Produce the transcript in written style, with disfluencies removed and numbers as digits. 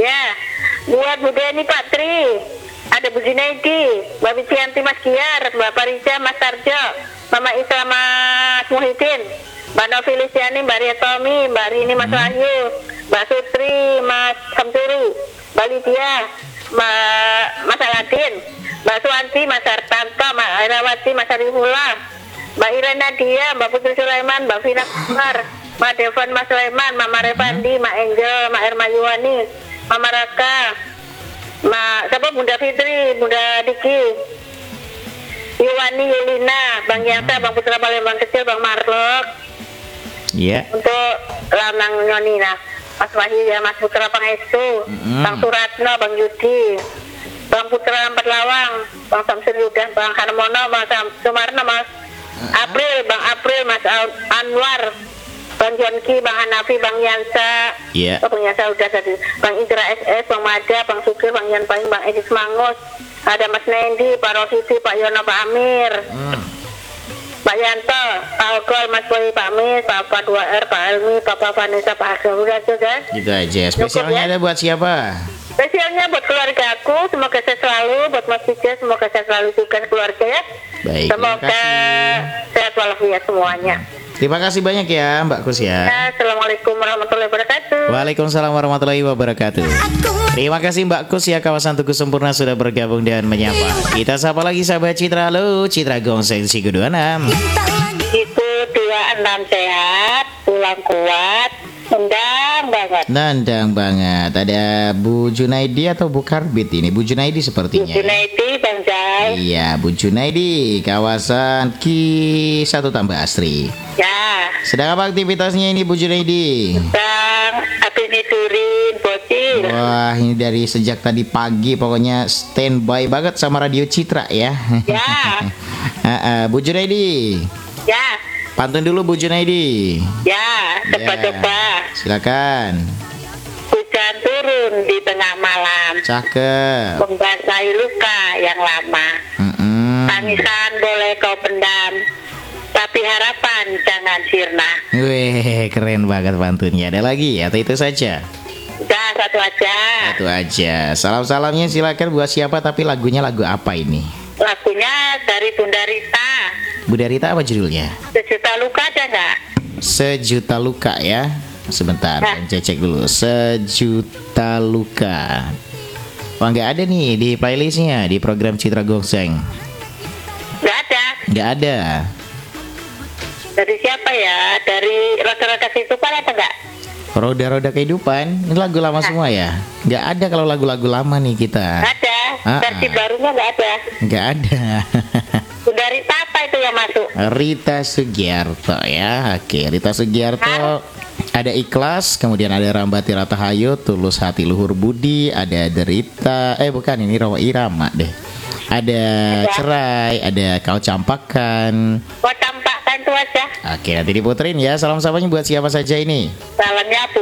Ya, buat Bu Deni, Pak Tri, ada Bu Junaidi, Mbak Wicianti, Mas Giar, Mbak Parija, Mas Tarjo, Mama Isra, Mas Muhyiddin, Mbak Novi Listiani, Mbak Ria Tommy, Mbak Rini, Mas Wahyu, Mbak Sutri, Mas Samsuri, Mbak Lydia, Mas Aladin, Mbak Suwanti, Mas Hartanto, Mbak Airawati, Mas Arifullah, Mbak Irena Dia, Mbak Putri Sulaiman, Mbak Vina Kumar, Mbak Devon, Mas Sulaiman, Mama Revandi, Mbak Angel, Mbak Erma Yuwani, Mama Raka, siapa, Bunda Fitri, Bunda Diki, Yuwani, Yulina, Bang Yanta, Bang Putra Palembang Kecil, Bang Marlok. Iya. Untuk Lanang Nyonina, Mas Wahyu ya, Mas Putra Pangestu, Bang Suratno, Bang Yudi, Bang Putra Empat Lawang, Bang Samsul Yudan, Bang Harmono, Bang Sumarno, Mas April, Bang April, Mas Anwar, Bang Jonki, Bang Hanafi, Bang Yansa, Bang Yansa udah tadi, Bang Indra SS, Bang Mada, Bang Sugir, Bang Yan Paling, Bang Edis Mangus, ada Mas Nendi, Pak Rositi, Pak Yono, Pak Amir, Pak Yanto, Pak Ogol, Mas Boy, Pak Mis, Pak 2R, Pak Elmi, Papa Vanessa, Pak Agam, udah tuh kan? Gitu aja. Spesialnya ada buat siapa? Spesialnya buat keluarga aku, semoga sehat selalu. Buat Mas Pija, semoga sehat selalu juga keluarga ya. Baik, semoga sehat walafiat semuanya. Terima kasih banyak ya Mbak Kus ya. Assalamualaikum warahmatullahi wabarakatuh. Waalaikumsalam warahmatullahi wabarakatuh. Terima kasih Mbak Kus ya, kawasan Tugu Sempurna sudah bergabung dan menyapa. Kita sapa lagi sahabat Citra. Halo Citra Gongseng si 26. Itu 26 sehat, pulang kuat, nendang banget. Nendang banget. Ada Bu Junaidi atau Bu Karbit ini? Bu Junaidi sepertinya. Bu Junaidi, Bang Jai. Iya, Bu Junaidi, kawasan Ki 1 tambah Asri. Ya. Sedang apa aktivitasnya ini Bu Junaidi? Sedang habis tidurin bocil. Wah, ini dari sejak tadi pagi pokoknya standby banget sama Radio Citra ya. Ya. Bu Junaidi. Ya. Pantun dulu Bu Junaidi. Ya, coba-coba. Silakan. Hujan turun di tengah malam, Cakep. membasahi luka yang lama. Tangisan boleh kau pendam, tapi harapan jangan sirna. Wih, keren banget pantunnya. Ada lagi atau itu saja? Udah, satu aja. Satu aja. Salam-salamnya silakan buat siapa, tapi lagunya lagu apa ini? Lagunya dari Bunda Rita. Bunda Rita apa judulnya? Sejuta luka ada nggak? Sejuta luka ya. Sebentar, saya cek dulu. Sejuta luka. Wah, nggak ada nih di playlistnya di program Citra Gongseng. Nggak ada. Nggak ada. Dari siapa ya? Dari Roda-Roda Kehidupan ada nggak? Roda-Roda Kehidupan. Ini lagu lama semua ya? Nggak ada kalau lagu-lagu lama nih kita. Nggak ada. Versi barunya nggak ada. Nggak ada. Bunda Rita apa itu yang masuk? Rita Sugiarto ya. Oke, Rita Sugiarto. Ada Ikhlas, kemudian ada Rambati Ratahayu, Tulus Hati Luhur Budi, ada Derita, bukan ini Rawa Irama deh. Ada Cerai, ada Kau Campakan. Kau Campakan itu aja. Oke, nanti diputerin ya. Salam-salamnya buat siapa saja ini? Salamnya Bu